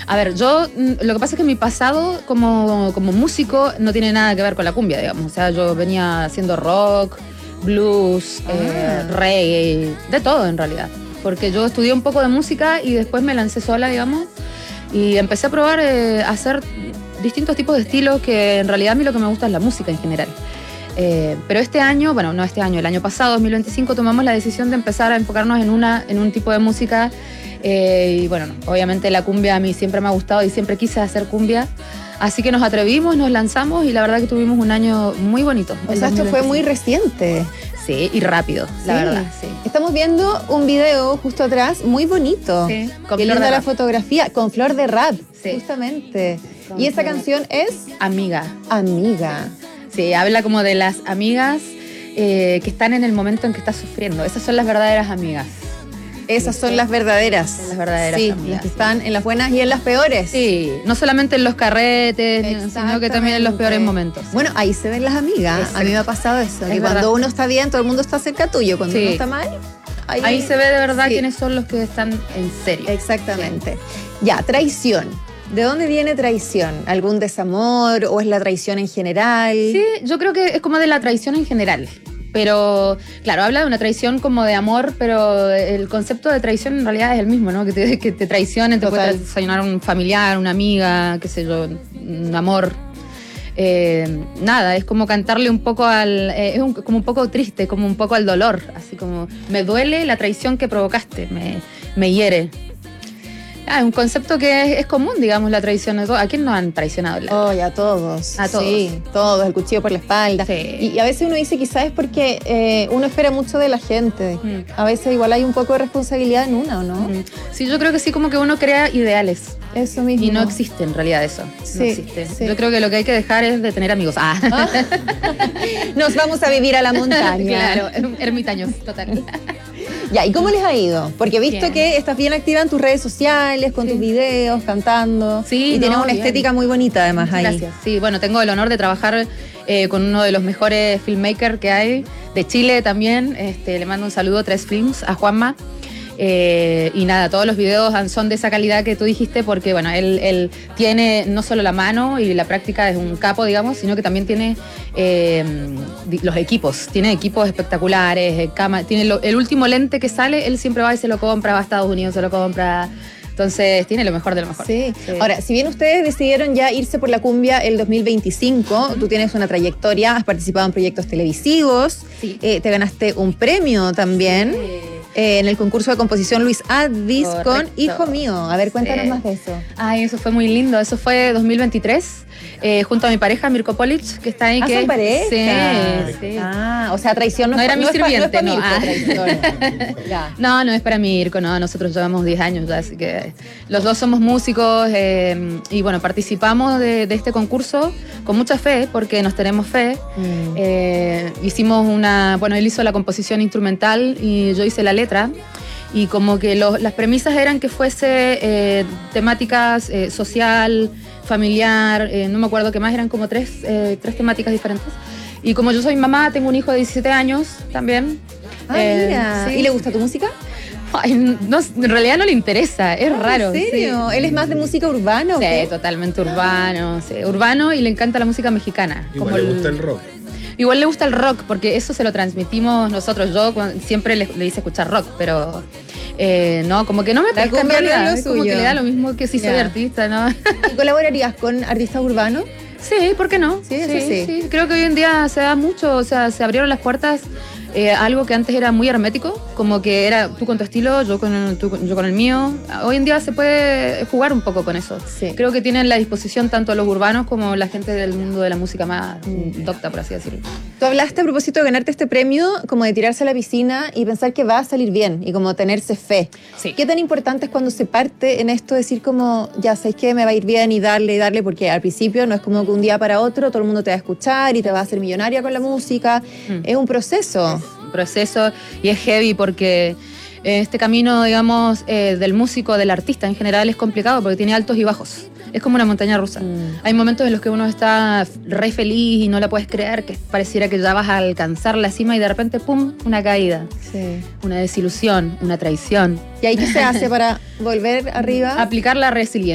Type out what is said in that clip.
A ver, yo, lo que pasa es que mi pasado como músico no tiene nada que ver con la cumbia, digamos. O sea, yo venía haciendo rock, blues, reggae, de todo en realidad. Porque yo estudié un poco de música y después me lancé sola, digamos, y empecé a probar a hacer distintos tipos de estilos, que en realidad a mí lo que me gusta es la música en general. Pero este año, bueno, no este año, el año pasado, 2025, tomamos la decisión de empezar a enfocarnos en un tipo de música. Y bueno, obviamente la cumbia a mí siempre me ha gustado y siempre quise hacer cumbia. Así que nos atrevimos, nos lanzamos y la verdad que tuvimos un año muy bonito. O sea, esto fue muy reciente. Sí, y rápido, la verdad, sí. Estamos viendo un video justo atrás, muy bonito. Sí, con Qué Flor linda de la Rap. fotografía, con Flor de Rap, Sí. justamente. Con Y esa Flor. canción es Amiga. Amiga. Sí, habla como de las amigas que están en el momento en que estás sufriendo. Esas son las verdaderas amigas. Esas son las verdaderas. Son las verdaderas sí, amigas, las que sí. están en las buenas y en las peores. Sí, no solamente en los carretes, sino que también en los peores momentos. Bueno, ahí se ven las amigas. Exacto. A mí me ha pasado eso, Es que verdad. cuando uno está bien, todo el mundo está cerca tuyo. Cuando Sí. uno está mal, Ahí se ve de verdad Sí. quiénes son los que están en serio. Exactamente. Ya, traición. ¿De dónde viene traición? ¿Algún desamor o es la traición en general? Sí, yo creo que es como de la traición en general. Pero, claro, habla de una traición como de amor, pero el concepto de traición en realidad es el mismo, ¿no? Que te traicionen, te Total. puede traicionar un familiar, una amiga, qué sé yo, un amor. Nada, es como cantarle un poco como un poco triste, como un poco al dolor. Así como, me duele la traición que provocaste, me hiere. Es un concepto que es común, digamos, la traición. ¿A quién nos han traicionado? Oh, a todos. A todos. Sí, todos, el cuchillo por la espalda. Sí. Y a veces uno dice quizás es porque uno espera mucho de la gente. A veces igual hay un poco de responsabilidad en una, ¿o no? Sí, yo creo que sí, como que uno crea ideales. Eso mismo. Y no existe en realidad eso. Sí, No existe. sí. Yo creo que lo que hay que dejar es de tener amigos. Nos vamos a vivir a la montaña. Claro, ermitaños, total. Ya, ¿y cómo les ha ido? Porque he visto Bien. que estás bien activa en tus redes sociales, con tus videos, cantando. Sí, y tienes no, una bien. estética muy bonita además ahí. Gracias. Sí, bueno, tengo el honor de trabajar con uno de los mejores filmmakers que hay, de Chile también. Le mando un saludo, 3 Films, a Juanma. Y nada, todos los videos son de esa calidad que tú dijiste, porque bueno, él tiene no solo la mano y la práctica, es un capo, digamos, sino que también tiene los equipos. Tiene equipos espectaculares, tiene el último lente que sale, él siempre va y se lo compra, va a Estados Unidos, se lo compra. Entonces tiene lo mejor de lo mejor. Sí. Ahora, si bien ustedes decidieron ya irse por la cumbia el 2025, tú tienes una trayectoria, has participado en proyectos televisivos, Sí. te ganaste un premio también en el concurso de composición Luis Advis con Correcto. Hijo Mío. A ver, cuéntanos Sí. más de eso. Ay, eso fue muy lindo. Eso fue 2023, junto a mi pareja, Mirko Polic, que está ahí. ¿Son pareja? Sí, sí. Ah, o sea, traición No era mi sirviente, no. no. Es pa' Mirko, traición. Ya. No, no es para Mirko, no. Nosotros llevamos 10 años ya, así que los dos somos músicos y bueno, participamos de este concurso con mucha fe, porque nos tenemos fe. Hicimos bueno, él hizo la composición instrumental y yo hice la letra. Y como que las premisas eran que fuese temáticas social, familiar, no me acuerdo qué más, eran como tres temáticas diferentes. Y como yo soy mamá, tengo un hijo de 17 años también. Ah, mira. Sí. ¿Y le gusta tu música? Ay, no, en realidad no le interesa, es raro. ¿En serio? Sí. ¿Él es más de música urbana o Sí, qué? totalmente urbano, sí, urbano, y le encanta la música mexicana. Igual como le gusta el rock. Igual le gusta el rock, porque eso se lo transmitimos nosotros. Yo siempre le hice escuchar rock, pero no, como que no me La pesca en cumbia no es realidad. lo Es como suyo. que le da lo mismo que si soy Ya. artista, ¿no? ¿Y colaborarías con artistas urbanos? Sí, ¿por qué no? Sí, eso sí. Creo que hoy en día se da mucho, o sea, se abrieron las puertas. Algo que antes era muy hermético, como que era tú con tu estilo, yo con el mío. Hoy en día se puede jugar un poco con eso. Sí. Creo que tienen la disposición tanto los urbanos como la gente del mundo de la música más docta, por así decirlo. Tú hablaste a propósito de ganarte este premio, como de tirarse a la piscina y pensar que va a salir bien y como tenerse fe. Sí. ¿Qué tan importante es cuando se parte en esto decir como, ya sabéis que me va a ir bien y darle, porque al principio no es como que un día para otro todo el mundo te va a escuchar y te va a hacer millonaria con la música? Es un proceso. Un proceso, y es heavy porque este camino, digamos, del músico, del artista en general, es complicado porque tiene altos y bajos. Es como una montaña rusa. Hay momentos en los que uno está re feliz y no la puedes creer, que pareciera que ya vas a alcanzar la cima y de repente, ¡pum!, una caída, Sí. una desilusión, una traición. ¿Y ahí qué se hace para volver arriba? Aplicar la resiliencia.